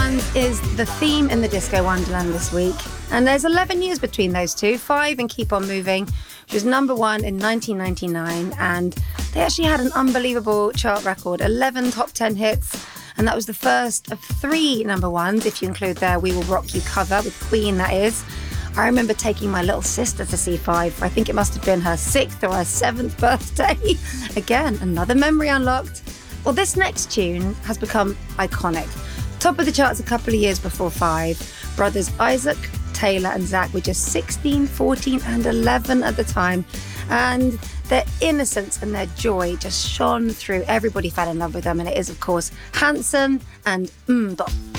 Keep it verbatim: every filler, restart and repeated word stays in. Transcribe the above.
Ones is the theme in the Disco Wonderland this week. And there's eleven years between those two, five in Keep On Moving, which was number one in nineteen ninety-nine. And they actually had an unbelievable chart record, eleven top ten hits. And that was the first of three number ones, if you include their We Will Rock You cover with Queen, that is. I remember taking my little sister to see Five. I think it must have been her sixth or her seventh birthday. Again, another memory unlocked. Well, this next tune has become iconic. Top of the charts a couple of years before Five. Brothers Isaac, Taylor and Zach were just sixteen, fourteen and eleven at the time. And their innocence and their joy just shone through. Everybody fell in love with them. And it is, of course, Hanson and Mbop.